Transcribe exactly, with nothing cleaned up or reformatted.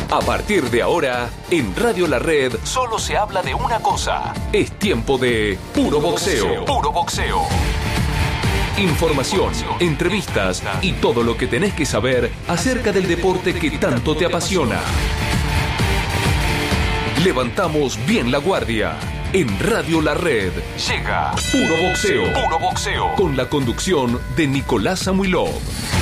A partir de ahora, en Radio La Red solo se habla de una cosa. Es tiempo de Puro Boxeo. Puro Boxeo. Información, entrevistas y todo lo que tenés que saber acerca del deporte que tanto te apasiona. Levantamos bien la guardia. En Radio La Red llega Puro Boxeo. Puro Boxeo. Con la conducción de Nicolás Samuilov.